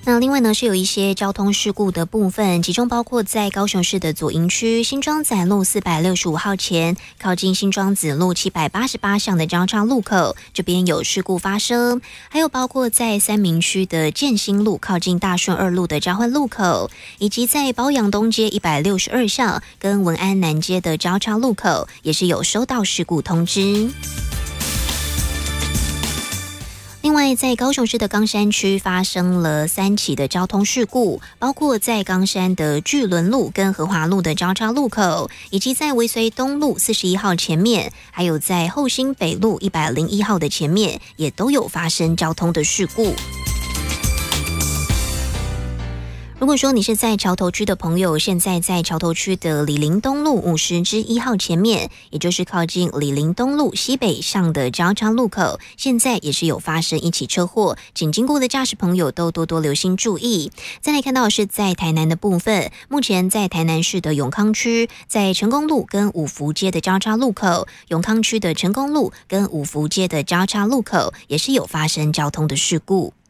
那另外呢，是有一些交通事故的部分，其中包括在高雄市的左营区新庄仔路465号前，靠近新庄子路788巷的交叉路口，这边有事故发生；还有包括在三民区的建新路靠近大顺2路的交汇路口，以及在保养东街162巷跟文安南街的交叉路口，也是有收到事故通知。另外，在高雄市的冈山区发生了3起的交通事故，包括在冈山的巨轮路跟和华路的交叉路口，以及在维绥东路41号前面，还有在后新北路101号的前面，也都有发生交通的事故。如果说你是在桥头区的朋友，现在在桥头区的李林东路50之1号前面，也就是靠近李林东路西北上的交叉路口，现在也是有发生一起车祸，请经过的驾驶朋友都多多留心注意。再来看到是在台南的部分，目前在台南市的永康区，在成功路跟五福街的交叉路口，永康区的成功路跟五福街的交叉路口也是有发生交通的事故。